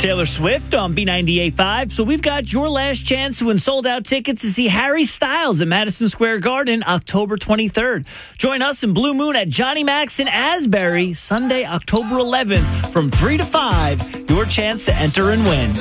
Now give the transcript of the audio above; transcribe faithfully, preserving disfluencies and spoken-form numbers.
Taylor Swift on B ninety-eight point five. So we've got your last chance to win sold-out tickets to see Harry Styles at Madison Square Garden October twenty-third. Join us in Blue Moon at Johnny Mac's in Asbury Sunday, October eleventh from three to five. Your chance to enter and win.